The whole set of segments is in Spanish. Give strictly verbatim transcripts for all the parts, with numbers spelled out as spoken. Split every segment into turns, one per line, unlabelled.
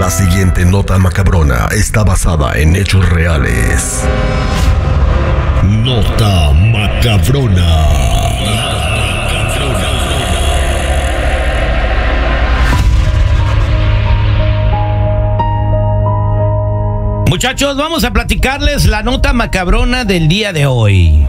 La siguiente nota macabrona está basada en hechos reales. Nota macabrona.
Muchachos, vamos a platicarles la nota macabrona del día de hoy.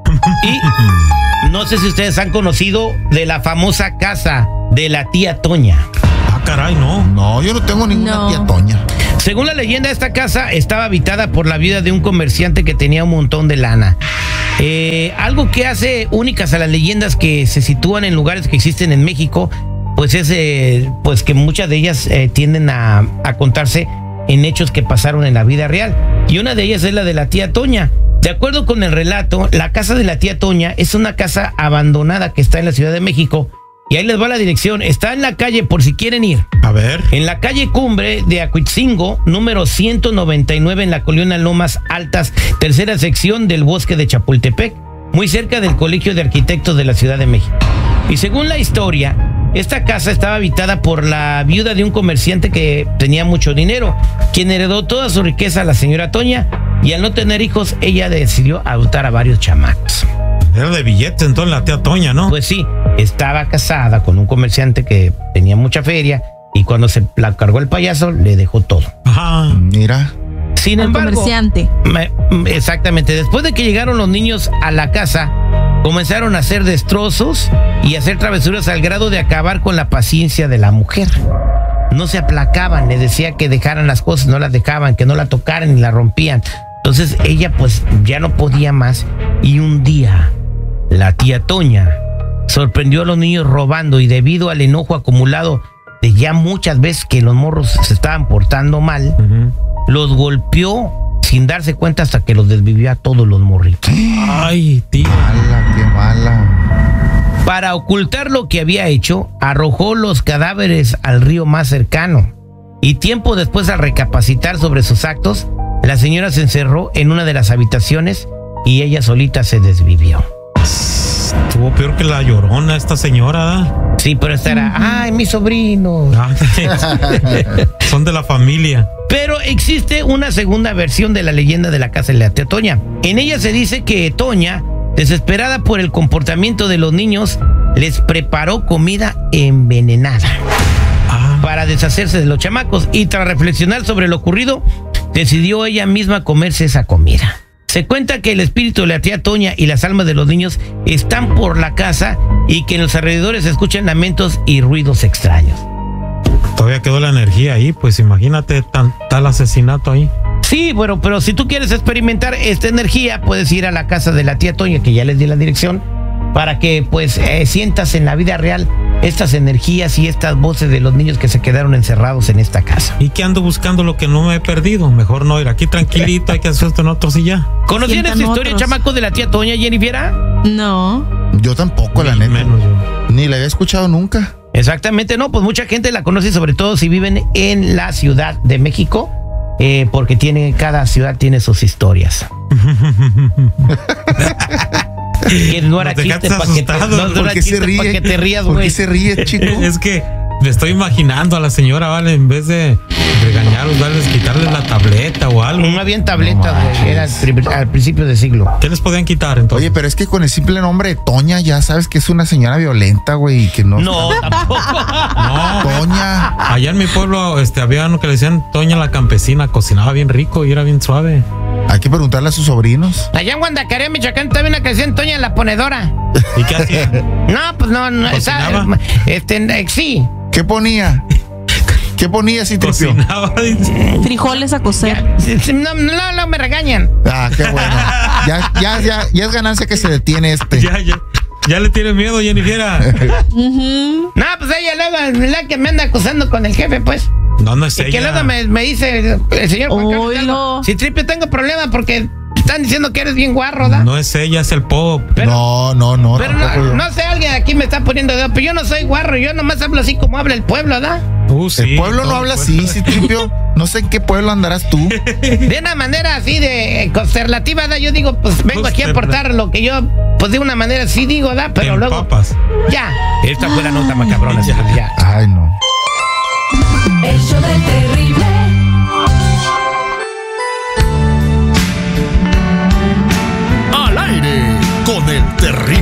Y no sé si ustedes han conocido de la famosa casa de la tía Toña.
Ah, caray, no.
No, yo no tengo ninguna
No.
tía Toña.
Según la leyenda, esta casa estaba habitada por la viuda de un comerciante que tenía un montón de lana. Eh, algo que hace únicas a las leyendas que se sitúan en lugares que existen en México, pues es eh, pues que muchas de ellas eh, tienden a, a contarse en hechos que pasaron en la vida real. Y una de ellas es la de la tía Toña. De acuerdo con el relato, la casa de la tía Toña es una casa abandonada que está en la Ciudad de México. Y ahí les va la dirección. Está en la calle, por si quieren ir.
A ver.
En la calle Cumbre de Acuitzingo, número ciento noventa y nueve, en la colonia Lomas Altas, tercera sección del bosque de Chapultepec, muy cerca del Colegio de Arquitectos de la Ciudad de México. Y según la historia, esta casa estaba habitada por la viuda de un comerciante que tenía mucho dinero, quien heredó toda su riqueza a la señora Toña, y al no tener hijos, ella decidió adoptar a varios chamacos.
Era de billetes entonces la tía Toña, ¿no?
Pues sí, estaba casada con un comerciante que tenía mucha feria, y cuando se la cargó el payaso, le dejó todo.
Ajá.
Mira.
Sin
Al
embargo,
comerciante.
me- exactamente, después de que llegaron los niños a la casa, comenzaron a hacer destrozos y a hacer travesuras al grado de acabar con la paciencia de la mujer. No se aplacaban, le decía que dejaran las cosas, no las dejaban, que no la tocaran ni la rompían. Entonces ella pues ya no podía más, y un día la tía Toña sorprendió a los niños robando, y debido al enojo acumulado de ya muchas veces que los morros se estaban portando mal,
Uh-huh.
los golpeó sin darse cuenta hasta que los desvivió a todos los morritos.
Ay, tía.
Mala, qué mala.
Para ocultar lo que había hecho, arrojó los cadáveres al río más cercano. Y tiempo después, al recapacitar sobre sus actos, la señora se encerró en una de las habitaciones y ella solita se desvivió.
Estuvo peor que la Llorona esta señora, ¿eh?
Sí, pero esta era, ay, mi sobrino.
Ah, son de la familia.
Pero existe una segunda versión de la leyenda de la casa de la tía Toña. En ella se dice que Toña, desesperada por el comportamiento de los niños, les preparó comida envenenada
Ah,
para deshacerse de los chamacos, y tras reflexionar sobre lo ocurrido, decidió ella misma comerse esa comida. Se cuenta que el espíritu de la tía Toña y las almas de los niños están por la casa, y que en los alrededores se escuchan lamentos y ruidos extraños.
todavía quedó la energía ahí, pues imagínate tan, tal asesinato ahí.
Sí, bueno, pero si tú quieres experimentar esta energía, puedes ir a la casa de la tía Toña, que ya les di la dirección, para que pues eh, sientas en la vida real estas energías y estas voces de los niños que se quedaron encerrados en esta casa.
¿Y qué ando buscando lo que no me he perdido? Mejor no ir aquí tranquilito, hay que hacer esto en otros y ya.
¿Conocían
Sientan
esta historia,
otros.
chamaco, de la tía Toña, Jennifer?
No.
Yo tampoco, la
Ni
neta.
menos yo.
Ni la había escuchado nunca.
Exactamente, no, pues mucha gente la conoce, sobre todo si viven en la Ciudad de México, eh, porque tiene, cada ciudad tiene sus historias. Que no era
Nos
chiste
dejaste
para que, te-
asustado.
no, no
¿Por
era
qué se
chiste pa'
ríe?
que te rías,
¿Por
güey.
qué se ríe, chico?
Es que me estoy imaginando a la señora, ¿vale? En vez de regañarlos, darles, quitarles la tableta o algo.
No habían tabletas,
No
güey, era al, pri- al principio de siglo.
¿Qué les podían quitar entonces?
Oye, pero es que con el simple nombre de Toña ya sabes que es una señora violenta, güey, y que no...
No, tampoco.
No,
Toña.
allá en mi pueblo este, había uno que le decían Toña la campesina, cocinaba bien rico y era bien suave.
Hay que preguntarle a sus sobrinos.
Allá en Guandacaré, Michoacán, estaba una canción Toña la Ponedora.
¿Y qué hacía?
No, pues no, no, esa,
¿Cocinaba?
este, eh, sí.
¿Qué ponía? ¿Qué ponía, Citripio?
Cocinaba. dice.
Frijoles a cocer.
Ya, sí, sí, no, no, no me regañan.
Ah, qué bueno. Ya, ya, ya, ya es ganancia que se detiene este.
Ya, ya. Ya le tiene miedo, Jennifer.
Ujú.
No, pues ella luego es la que me anda acusando con el jefe, pues.
No, no es
Y que
ella.
luego me, me dice el señor Juan Carlos
Oilo.
Hidalgo, si Tripio tengo problema porque están diciendo que eres bien guarro, ¿da?
No es ella, es el pop.
Pero-
no, no, no.
Pero
tampoco
no,
yo.
no sé, alguien aquí me está poniendo dedo, pero yo no soy guarro, yo nomás hablo así como habla el pueblo, ¿da?
Uh, sí,
El pueblo no
todo
habla
el
así,
pueblo.
Citripio. No sé en qué pueblo andarás tú.
De una manera así de eh, consternativa, ¿da? Yo digo, pues vengo aquí a aportar lo que yo, pues de una manera sí digo, ¿da? Pero
En
luego,
papas.
ya. Esta fue la nota macabrona,
Ya.
ya.
Ay, no.
El show del terrible.
del terrible.